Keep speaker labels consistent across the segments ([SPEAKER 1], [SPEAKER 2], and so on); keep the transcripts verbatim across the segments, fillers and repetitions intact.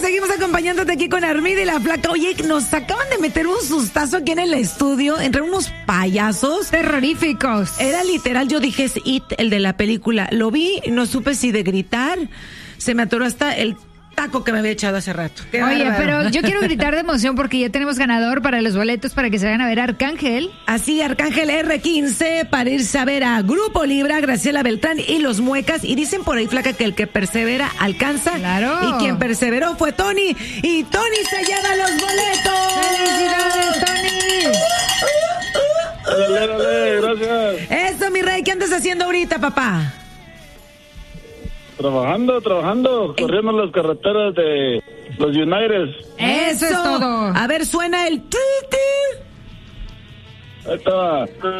[SPEAKER 1] seguimos acompañándote aquí con Armida y la Flaca. Oye, nos acaban de meter un sustazo aquí en el estudio entre unos payasos
[SPEAKER 2] terroríficos.
[SPEAKER 1] Era literal, yo dije, es It, el de la película. Lo vi, no supe si de gritar, se me atoró hasta el taco que me había echado hace rato. Qué
[SPEAKER 2] Oye,
[SPEAKER 1] bárbaro.
[SPEAKER 2] pero yo quiero gritar de emoción porque ya tenemos ganador para los boletos para que se vayan a ver a Arcángel.
[SPEAKER 1] Así, Arcángel erre quince para irse a ver a Grupo Libra, Graciela Beltrán y Los Muecas. Y dicen por ahí, Flaca, que el que persevera alcanza.
[SPEAKER 2] Claro.
[SPEAKER 1] Y quien perseveró fue Tony. Y Tony se lleva los boletos.
[SPEAKER 2] ¡Felicidades, Tony!
[SPEAKER 3] Dale, dale, gracias.
[SPEAKER 1] Eso, mi rey, ¿qué andas haciendo ahorita, papá?
[SPEAKER 3] Trabajando, trabajando, corriendo las carreteras de los United.
[SPEAKER 1] Eso,
[SPEAKER 2] Eso es todo.
[SPEAKER 1] A ver, suena el ti, ti.
[SPEAKER 3] Ahí está.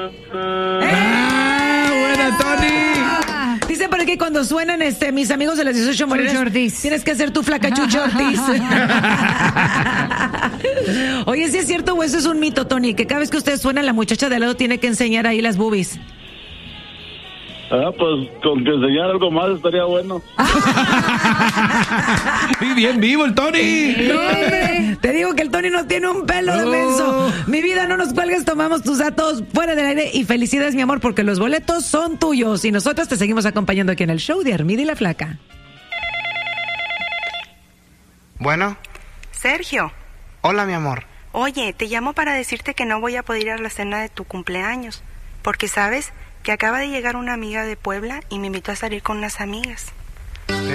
[SPEAKER 4] ¡Ah, buena,
[SPEAKER 1] Ah, Dicen por aquí cuando suenan este mis amigos de las dieciocho Morenas,
[SPEAKER 2] Chucho Ortiz.
[SPEAKER 1] tienes que hacer tu Flaca Chucho Ortiz. Oye, ¿sí es cierto o eso es un mito, Tony? Que cada vez que usted suena, la muchacha de al lado tiene que enseñar ahí las boobies.
[SPEAKER 3] Ah, pues con que enseñar algo más estaría bueno.
[SPEAKER 4] ¡Y bien vivo el Tony!
[SPEAKER 1] No, hombre, te digo que el Tony no tiene un pelo de
[SPEAKER 4] No.
[SPEAKER 1] menso. Mi vida, no nos cuelgues, tomamos tus datos fuera del aire y felicidades, mi amor, porque los boletos son tuyos y nosotros te seguimos acompañando aquí en el show de Armida y la Flaca.
[SPEAKER 5] Bueno,
[SPEAKER 6] Sergio,
[SPEAKER 5] hola mi amor.
[SPEAKER 6] oye, te llamo para decirte que no voy a poder ir a la cena de tu cumpleaños, porque sabes que acaba de llegar una amiga de Puebla y me invitó a salir con unas amigas.